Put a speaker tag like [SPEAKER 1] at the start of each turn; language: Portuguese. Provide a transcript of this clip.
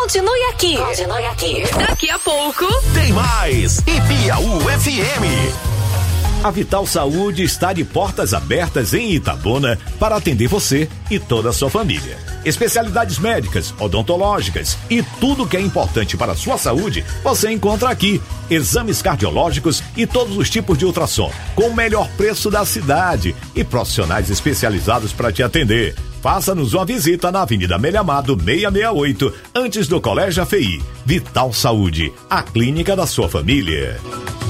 [SPEAKER 1] Continue aqui. Continue aqui. Daqui a pouco
[SPEAKER 2] tem mais Ipiaú FM.
[SPEAKER 3] A Vital Saúde está de portas abertas em Itabuna para atender você e toda a sua família. Especialidades médicas, odontológicas e tudo que é importante para a sua saúde, você encontra aqui. Exames cardiológicos e todos os tipos de ultrassom, com o melhor preço da cidade e profissionais especializados para te atender. Faça-nos uma visita na Avenida Amélia Amado 668, antes do Colégio AFI. Vital Saúde, a clínica da sua família.